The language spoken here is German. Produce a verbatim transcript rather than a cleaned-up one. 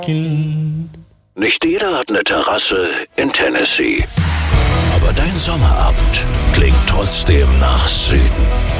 Kind. Nicht jeder hat eine Terrasse in Tennessee. Aber dein Sommerabend klingt trotzdem nach Süden.